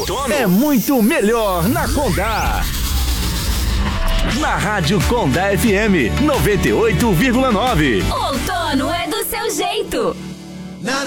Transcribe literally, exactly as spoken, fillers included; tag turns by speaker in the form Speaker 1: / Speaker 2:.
Speaker 1: outono é muito melhor na Condá. Na Rádio Condá F M noventa e oito vírgula nove.
Speaker 2: Outono é do seu jeito.